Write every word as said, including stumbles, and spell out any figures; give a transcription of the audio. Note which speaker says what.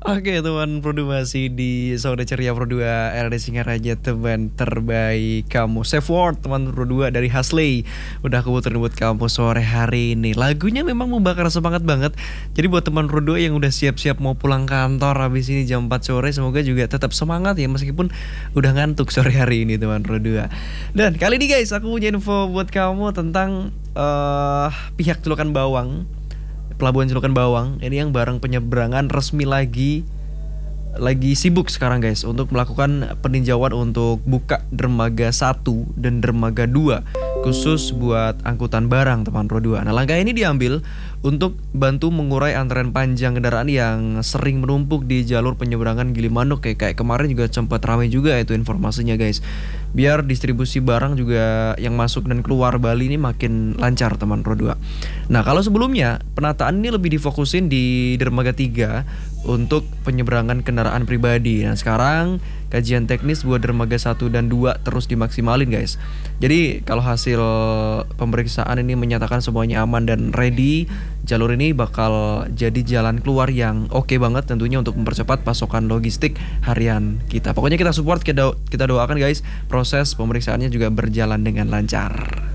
Speaker 1: Oke teman Pro dua masih di Sore Ceria Pro dua R D Singaraja, teman terbaik kamu. Safe word teman Pro dua dari Hasley udah keputerin buat kamu sore hari ini. Lagunya memang membakar semangat banget. Jadi buat teman Pro dua yang udah siap-siap mau pulang kantor habis ini jam empat sore, semoga juga tetap semangat ya meskipun udah ngantuk sore hari ini teman Pro dua. Dan kali ini guys, aku punya info buat kamu tentang uh, pihak Celukan Bawang, Pelabuhan Celukan Bawang ini yang barang penyeberangan resmi lagi lagi sibuk sekarang guys untuk melakukan peninjauan untuk buka dermaga satu dan dermaga dua khusus buat angkutan barang teman Pro dua. Nah, langkah ini diambil untuk bantu mengurai antrean panjang kendaraan yang sering menumpuk di jalur penyeberangan Gilimanuk. Kayak, kayak kemarin juga sempat ramai juga itu informasinya guys. Biar distribusi barang juga yang masuk dan keluar Bali ini makin lancar teman Pro dua. Nah, kalau sebelumnya penataan ini lebih difokusin di dermaga tiga untuk penyeberangan kendaraan pribadi. Nah, sekarang kajian teknis buat dermaga satu dan dua terus dimaksimalin guys. Jadi kalau hasil pemeriksaan ini menyatakan semuanya aman dan ready, jalur ini bakal jadi jalan keluar yang oke okay banget tentunya untuk mempercepat pasokan logistik harian kita. Pokoknya kita support, kita, do kita doakan guys proses pemeriksaannya juga berjalan dengan lancar.